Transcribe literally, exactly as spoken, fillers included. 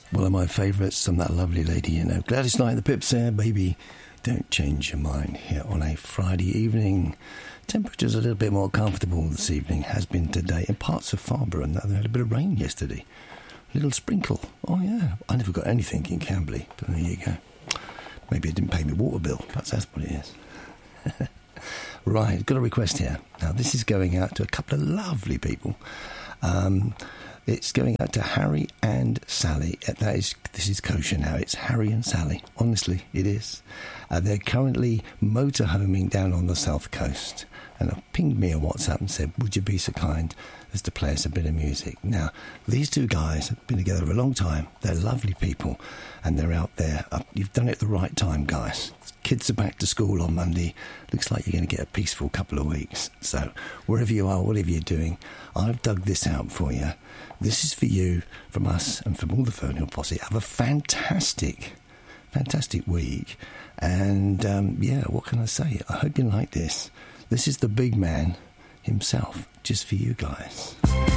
One of my favourites from that lovely lady, you know. Gladys Knight, the Pips there, baby. Don't change your mind here on a Friday evening. Temperature's a little bit more comfortable this evening, has been today. In parts of Farnborough, and they had a bit of rain yesterday. A little sprinkle. Oh, yeah. I never got anything in Camberley, but there you go. Maybe it didn't pay me water bill. Perhaps that's what it is. Right, got a request here. Now, this is going out to a couple of lovely people. Um... It's going out to Harry and Sally. That is, this is kosher now. It's Harry and Sally. Honestly, it is. Uh, they're currently motorhoming down on the south coast. And they pinged me a WhatsApp and said, would you be so kind as to play us a bit of music? Now, these two guys have been together a long time. They're lovely people. And they're out there. Uh, you've done it at the right time, guys. Kids are back to school on Monday. Looks like you're going to get a peaceful couple of weeks. So, wherever you are, whatever you're doing, I've dug this out for you. This is for you, from us, and from all the Phone Hill Posse. Have a fantastic, fantastic week. And, um, yeah, what can I say? I hope you like this. This is the big man himself, just for you guys.